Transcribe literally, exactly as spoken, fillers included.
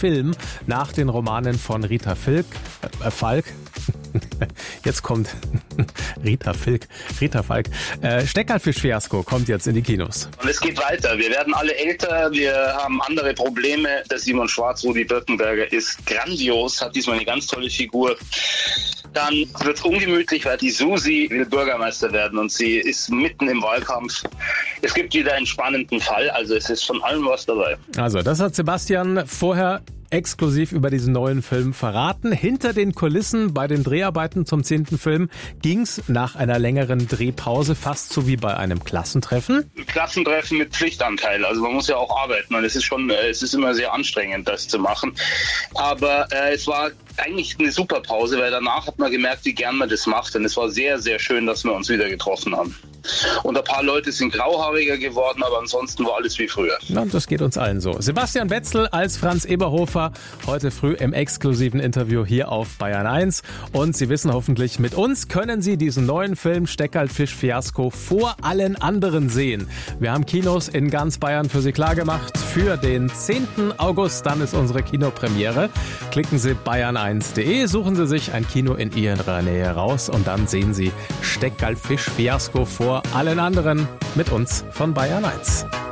Film nach den Romanen von Rita Filk, äh, Falk. Jetzt kommt Rita Filk, Rita Falk. Äh, Steckerlfisch-Fiasko kommt jetzt in die Kinos. Und es geht weiter. Wir werden alle älter, wir haben andere Probleme. Der Simon Schwarz, Rudi Birkenberger, ist grandios, hat diesmal eine ganz tolle Figur. Dann wird es ungemütlich, weil die Susi will Bürgermeister werden und sie ist mitten im Wahlkampf. Es gibt wieder einen spannenden Fall, also es ist von allem was dabei. Also, das hat Sebastian vorher exklusiv über diesen neuen Film verraten. Hinter den Kulissen bei den Dreharbeiten zum zehnten Film ging's nach einer längeren Drehpause fast so wie bei einem Klassentreffen. Klassentreffen mit Pflichtanteil, also man muss ja auch arbeiten und es ist schon, es ist immer sehr anstrengend, das zu machen. Aber äh, es war eigentlich eine super Pause, weil danach hat man gemerkt, wie gern man das macht und es war sehr, sehr schön, dass wir uns wieder getroffen haben. Und ein paar Leute sind grauhaariger geworden, aber ansonsten war alles wie früher. Ja, das geht uns allen so. Sebastian Wetzel als Franz Eberhofer heute früh im exklusiven Interview hier auf Bayern eins. Und Sie wissen hoffentlich, mit uns können Sie diesen neuen Film Steckerlfisch-Fiasko vor allen anderen sehen. Wir haben Kinos in ganz Bayern für Sie klargemacht. Für den zehnten August, dann ist unsere Kinopremiere. Klicken Sie bayern eins punkt de, suchen Sie sich ein Kino in Ihrer Nähe raus und dann sehen Sie Steckerlfisch-Fiasko vor allen anderen mit uns von Bayern eins.